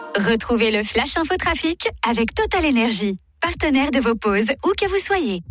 Retrouvez le Flash Info Trafic avec Total Energy, partenaire de vos pauses, où que vous soyez.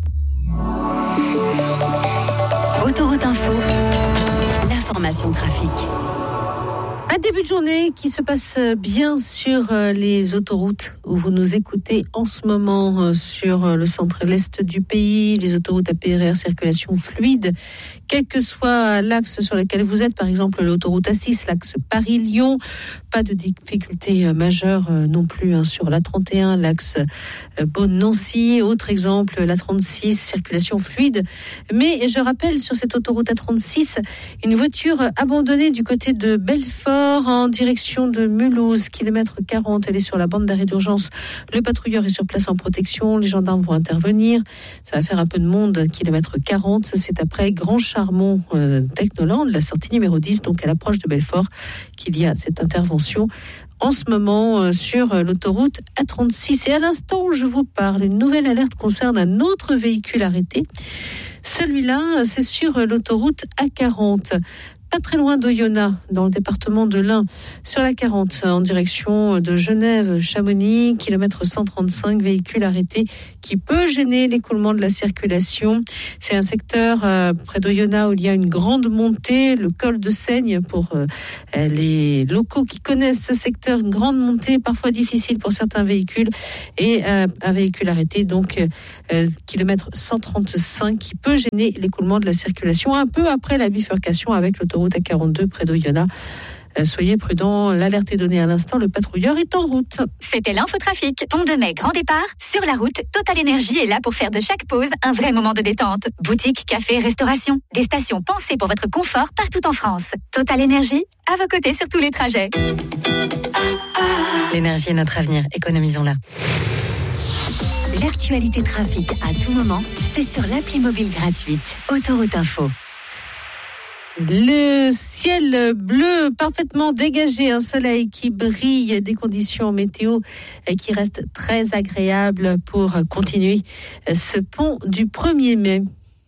Autoroute Info, l'information trafic. Un début de journée qui se passe bien sur les autoroutes où vous nous écoutez en ce moment sur le centre et l'est du pays, les autoroutes APRR, circulation fluide, quel que soit l'axe sur lequel vous êtes, par exemple l'autoroute A6, l'axe Paris-Lyon, pas de difficultés majeures non plus sur la 31, l'axe Beaune-Nancy, autre exemple, la 36, circulation fluide. Mais je rappelle sur cette autoroute A36, une voiture abandonnée du côté de Belfort, en direction de Mulhouse, kilomètre 40. Elle est sur la bande d'arrêt d'urgence. Le patrouilleur est sur place en protection. Les gendarmes vont intervenir. Ça va faire un peu de monde. Kilomètre 40. C'est après Grand Charmont Technoland, la sortie numéro 10, donc à l'approche de Belfort, qu'il y a cette intervention en ce moment sur l'autoroute A36. Et à l'instant où je vous parle, une nouvelle alerte concerne un autre véhicule arrêté. Celui-là, c'est sur l'autoroute A40. Pas très loin d'Oyonnax, dans le département de l'Ain, sur la 40, en direction de Genève-Chamonix, kilomètre 135, véhicule arrêté qui peut gêner l'écoulement de la circulation. C'est un secteur près d'Oyonnax où il y a une grande montée, le col de Seigne, pour les locaux qui connaissent ce secteur, une grande montée, parfois difficile pour certains véhicules, et un véhicule arrêté, donc kilomètre 135, qui peut gêner l'écoulement de la circulation, un peu après la bifurcation avec l'autoroute A42 près d'Oyonnax. Soyez prudents, l'alerte est donnée à l'instant, le patrouilleur est en route. C'était l'infotrafic. Pont de Mai, grand départ. Sur la route, Total Energy est là pour faire de chaque pause un vrai moment de détente. Boutique, café, restauration. Des stations pensées pour votre confort partout en France. Total Energy, à vos côtés sur tous les trajets. L'énergie est notre avenir, économisons-la. L'actualité trafic à tout moment, c'est sur l'appli mobile gratuite. Autoroute Info. Le ciel bleu parfaitement dégagé, un soleil qui brille, des conditions météo qui restent très agréables pour continuer ce pont du 1er mai.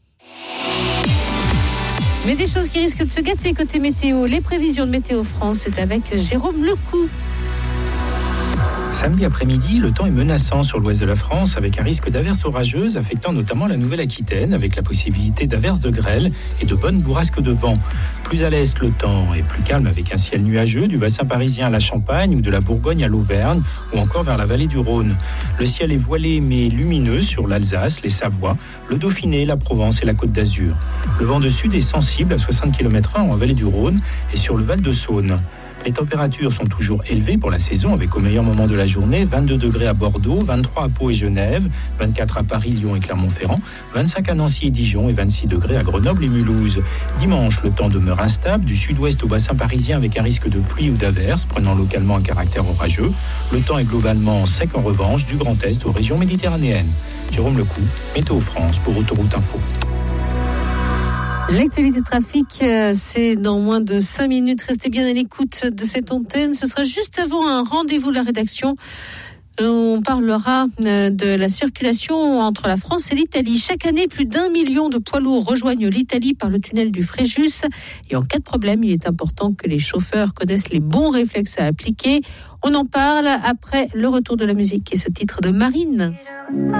Mais des choses qui risquent de se gâter côté météo. Les prévisions de Météo France, c'est avec Jérôme Lecou. Samedi après-midi, le temps est menaçant sur l'ouest de la France avec un risque d'averses orageuses affectant notamment la Nouvelle-Aquitaine avec la possibilité d'averses de grêle et de bonnes bourrasques de vent. Plus à l'est, le temps est plus calme avec un ciel nuageux du bassin parisien à la Champagne ou de la Bourgogne à l'Auvergne ou encore vers la vallée du Rhône. Le ciel est voilé mais lumineux sur l'Alsace, les Savoies, le Dauphiné, la Provence et la Côte d'Azur. Le vent de sud est sensible à 60 km/h en vallée du Rhône et sur le Val-de-Saône. Les températures sont toujours élevées pour la saison avec au meilleur moment de la journée 22 degrés à Bordeaux, 23 à Pau et Genève, 24 à Paris, Lyon et Clermont-Ferrand, 25 à Nancy et Dijon et 26 degrés à Grenoble et Mulhouse. Dimanche, le temps demeure instable du sud-ouest au bassin parisien avec un risque de pluie ou d'averses prenant localement un caractère orageux. Le temps est globalement sec en revanche du Grand Est aux régions méditerranéennes. Jérôme Lecou, Météo France pour Autoroute Info. L'actualité trafic, c'est dans moins de 5 minutes. Restez bien à l'écoute de cette antenne. Ce sera juste avant un rendez-vous de la rédaction. On parlera de la circulation entre la France et l'Italie. Chaque année, plus d'1 million de poids lourds rejoignent l'Italie par le tunnel du Fréjus. Et en cas de problème, il est important que les chauffeurs connaissent les bons réflexes à appliquer. On en parle après le retour de la musique et ce titre de Marine.